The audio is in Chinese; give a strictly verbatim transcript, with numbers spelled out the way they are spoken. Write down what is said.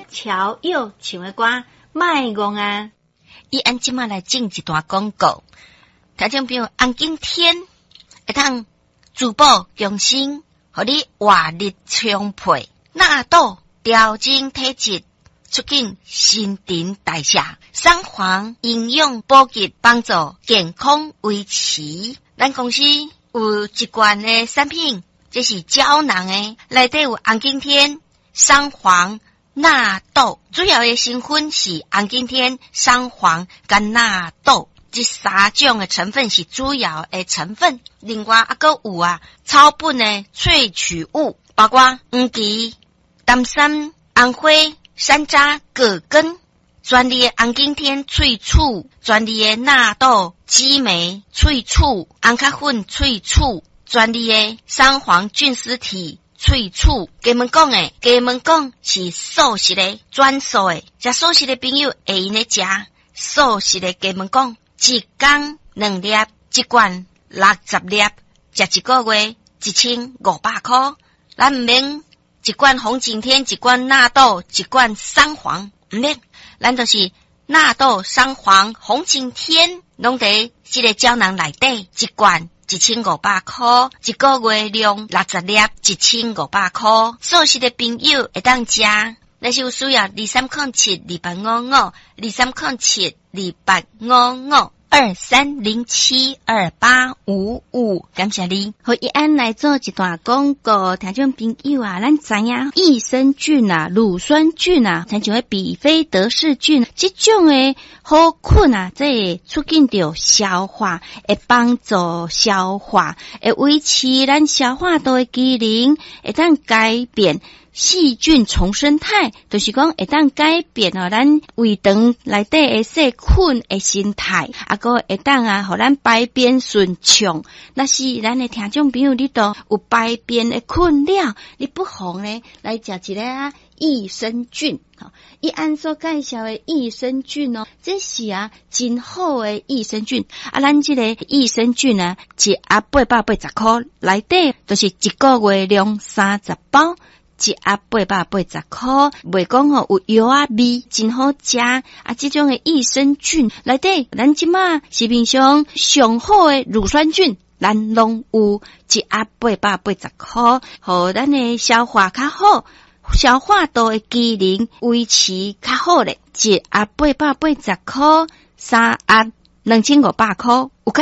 潮又唱的歌，卖戆啊！ 伊按即马来进一段广告，听众朋友，红景天会当珠宝用心，互你活力充沛，纳豆调整体质，促进新陈代谢，三黄营养补给，帮助健康维持。咱公司有一罐的产品，这是胶囊的，内底有红景天、三黄、纳豆，主要的成分是红景天、三黄跟纳豆，这三种的成分是主要的成分。另外还佫有啊草本的萃取物，包括黄芪、丹参、红花、山楂、葛根，专利的红景天萃取，专利的纳豆、激酶萃取，红咖粉萃取，专利的三黄菌丝体萃取。给们讲诶，给们讲是素食的，专素的，食素食的朋友会用咧食素食的。给们讲，一天两粒，一罐六十粒，食一个月一千五百块。咱唔免一罐红景天，一罐纳豆，一罐三黄，唔免，咱就是纳豆、三黄、红景天，拢在这个胶囊内底，一罐一千五百块，一个月量六十粒，一千五百块。素食的朋友会当食，但是有需要二三零七二八五五，二三零七二八五五。二三零七二八五五，感谢你。 和一安来做一段广告，听众朋友啊，咱知影益生菌啊、乳酸菌啊，像像比菲德氏菌，这种诶好菌啊，这会促进着消化，会帮助消化，会维持咱消化道的机能，会当改变细菌重生态，就是讲会当改变哦，咱胃肠内底的细菌的生态，啊个会当啊，互咱排便顺畅。那是咱的听众朋友，你都有排便的困扰，你不妨呢来食一个啊益生菌。好，一按所介绍的益生菌哦，这是啊真好的益生菌。啊，咱这个益生菌啊，一盒八百八十块，内底就是一个月量三十包。一盒八百八十块，袂讲吼有药啊味，真好食啊！这种的益生菌内底，咱即马市面上上好的乳酸菌，咱拢有一盒八百八十块，互咱的消化较好，消化道的机能维持较好咧。一盒八百八十块，三盒两千五百块。